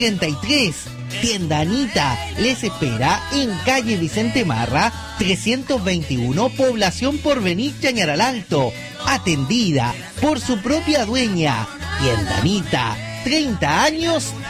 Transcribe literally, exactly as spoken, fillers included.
treinta y tres. Tienda Anita les espera en calle Vicente Marra, trescientos veintiuno, Población Porvenir, Chañaral Alto. Atendida por su propia dueña. Tienda Anita, treinta años